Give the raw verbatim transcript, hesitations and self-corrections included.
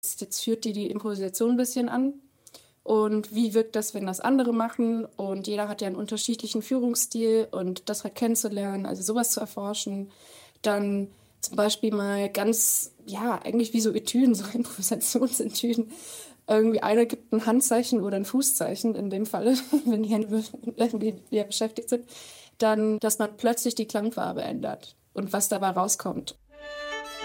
Jetzt führt die die Improvisation ein bisschen an. Und wie wirkt das, wenn das andere machen? Und jeder hat ja einen unterschiedlichen Führungsstil und das halt kennenzulernen, also sowas zu erforschen. Dann zum Beispiel mal ganz, ja, eigentlich wie so Etüden, so Improvisationsetüden. Irgendwie einer gibt ein Handzeichen oder ein Fußzeichen in dem Falle, wenn die Hände ja beschäftigt sind. Dann, dass man plötzlich die Klangfarbe ändert und was dabei rauskommt.